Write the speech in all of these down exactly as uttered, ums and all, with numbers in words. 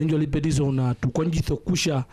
Njo libedizo na tukonjitho kusha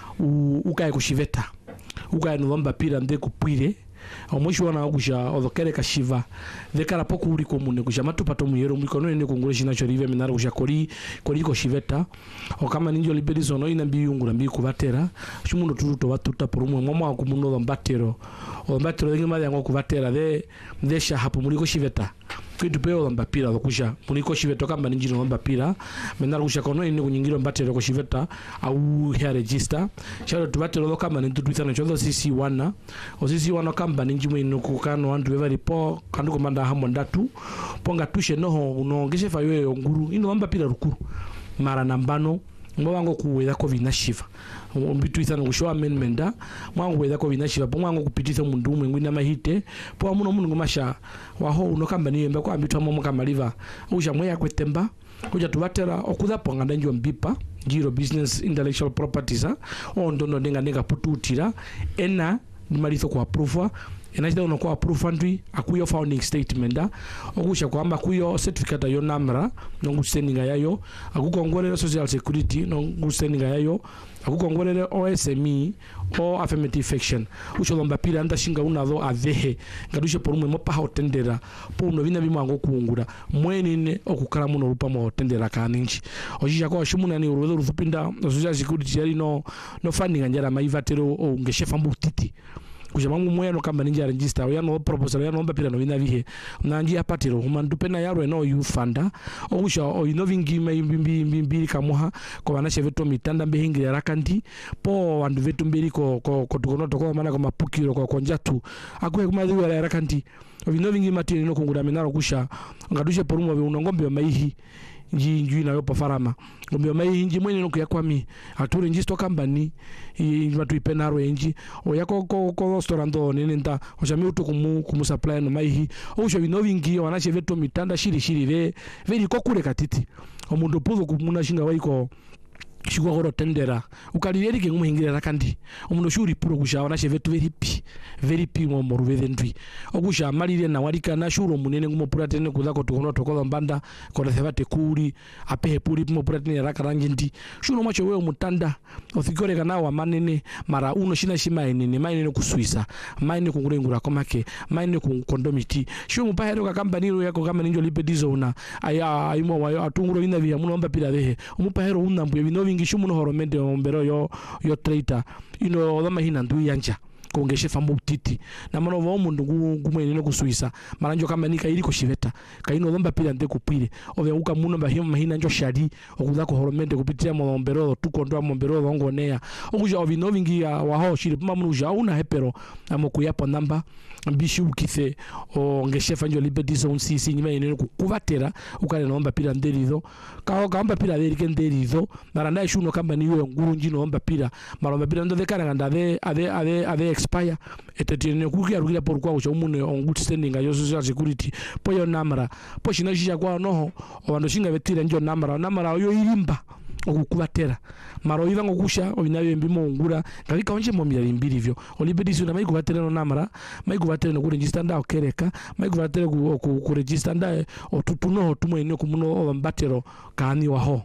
ukae kushiveta ukae nulomba pira nde kupwire omwisho wana kusha odokere kashiva dekara poku uri komune kusha matupato muyero mwikono ene kongole shina chorive menara kusha kori kori koshiveta o kama ninjo libedizo no ina mbiyungura mbi kuvatera shumundo turuto batuta porumwe mama akumuno lombatero olombatero dengi mali yango kuvatera de desha hapo muri koshiveta kwitu peo lomba pira kusha muri koshiveta kamba ninji lomba pira menara kusha kono ene kunyingiro mbatero koshiveta au here register shalo tuvatero lo kamba nintu twitana chodo sisi wana o sisi wana kamba ninji mwe nokukano wantu bevari po kandu komanda hamwe ndatu ponga tushe noho unongeshe fayo nguru ino lomba pira rukuru mara nambano mwango kuweza ko vinashiva mbitwitana kushowa menmenda mwango kuweza ko vinashiva po mwango kupitisa mundu umwe ngwina mahite po muno mundu ngomasha waho unokamba niyemba ko ambitwa momo kamaliva uja mweya kwetemba uja tuvatera okuza ponga ndanjo mbipa Giro Business Intellectual Properties ondo no denga denga pututira ena nimalitho kwa approve enajida unakuwa approve ndwi akuyo founding statement okusha kwamba kuyo certificate yo namra nonguseninga yayo akukongorera social security nonguseninga yayo akukongorera O S M E o affirmative action ucho lomba pira anda shinga unadho avehe ngadushe porumwe mopa hotendera po uno bina bimango kuungura mwenene okukara muno rupa mo hotendera kaninchi ojisha kwa shumuna ni uruzo ruzupinda social security yali no no funding njara maivatero o ngeshefa mbutiti kujamangu moya no kamba ninja register ya no proposal ya no mbapira no bina bihe nanji apatiro humandu pena yaro no you funda okusha o inovingi mbimbi mbiri kamuha ko banashe veto mitanda mbehingira rakandi po wandu vetu mbiri ko ko tukono toko mana ko mapukiro ko konjatu akwe kumadhiwa ya rakandi inovingi matini no kungura minaro kusha ngadushe porumwa unongombe maihi nji nji na yopa farama ngombe mai nji mwenye no kuyakwami ature nji sto kambani watu ipenaro enji o yako ko ko restaurant nene nda ojami uto kumu kumu supply no mai o sho bino vingi wanashe veto mitanda shiri shiri ve veri kokure katiti omundo puzo kumuna shinga waiko shigwa goro tendera ukalireri ke ngumuhingira rakandi omuno shuri puro kushawana shevetu very pi very pi mo moruveze ndwi okusha malire na walika na shuro munene ngumopura tene kuzako tukono tokola mbanda kora thevate kuri apehe puri mo pura tene rakarangi ndi shuro macho wewe mutanda othikore kana wa manene mara uno shina shima enene maine kusuisa maine kungurengura komake maine kunkondomiti shuro mupahero kakambaniro yako kama ninjo lipedizo una aya ayimo wayo atunguro ina vya munomba pira dehe umupahero unambwe bino ngishumu no horomende ombero yo yo traitor ino odama hina ndu yanja kongeshe fambo titi na mano wa mundu ngumwe no kusuisa maranjo kama nika ili koshiveta kaino lomba pila nde kupire ove uka muno ba hima hina njo shari okuza ko horomende kupitia mo ombero tukondo ombero longonea okuja ovino vingi wa ho shiri puma muno ja una hepero amokuyapo namba bishi ukithe o ngeshe fanjo libedizo unsisi nyima ine kukuvatera ukale nomba pila nderizo ka kamba pila derike nderizo maranda shuno kamba niyo nguru njino nomba pila maromba pila ndo dekana nganda ade ade ade ade expire etetene kukia rukira por kwa ucho mune on good standing ayo social security poyo namara po shinashisha kwa noho obando shinga vetira njo namara namara yo irimba okukuvatera maro iva ngokusha obinayo mbimo ngura ngabika onje mo mira limbiri vyo olibedizo na mai kuvatera no namara mai kuvatera no kuregister nda okereka mai kuvatera ku, ku, ku register nda otutuno tumo ine kumuno ombatero kani waho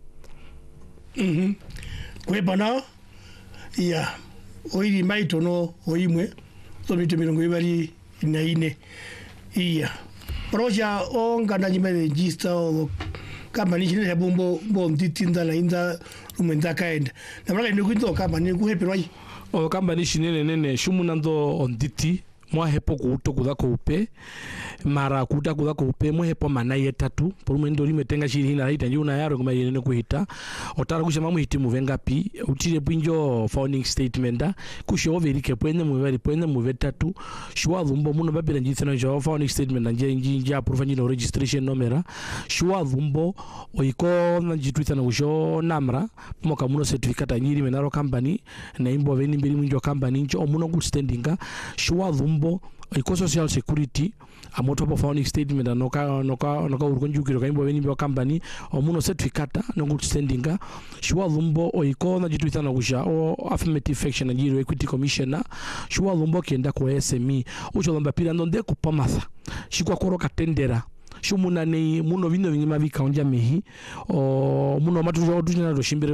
mhm kwebana ya oiri mai tono oimwe so mito mirongo ibari na ine iya proja onga nyime register o kama ni chine bombo bom titinda na inda umenda kaenda na mara ni kwito kama ni kuhepirwai o kama ni chine nene shumuna ndo onditi mwa hepo kuuto kudako upe mara kuta kudako upe mwa hepo manaye tatu porume ndo limetenga shiri hina haita njuna yaro kuma yenene kuhita otara kusha mamu hiti muvenga pi utire pinjo founding statement da kushe overike pwene mweveri pwene mweve tatu shuwa dhumbo muna babira njithana njwa founding statement na nje njia aprofa njino registration nomera shuwa dhumbo oiko na jituitha na kusho namra moka muno certificate njiri menaro company na imbo veni mbili mwinjo company njo omuno good standinga shuwa dhumbo iko social security amoto po founding statement anoka noka noka urkonjukiro kaimbo beni byo company omuno certificate no good standinga shwa lumbo oiko na jitu itana kusha o affirmative action njiro equity commissioner shwa lumbo kenda ko S M E ucho lomba pila ndonde kupamatha shikwa koroka tendera shumuna nei muno vino vingi mavika onja mehi o muno matu jo tunyana do shimbire